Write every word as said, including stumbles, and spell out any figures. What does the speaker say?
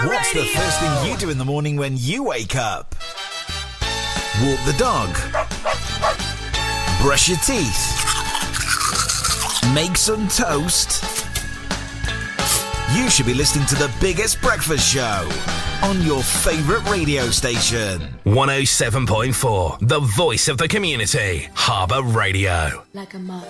What's the first thing you do in the morning when you wake up? Walk the dog. Brush your teeth. Make some toast. You should be listening to the biggest breakfast show on your favourite radio station. one oh seven point four, the voice of the community. Harbour Radio. Like a moth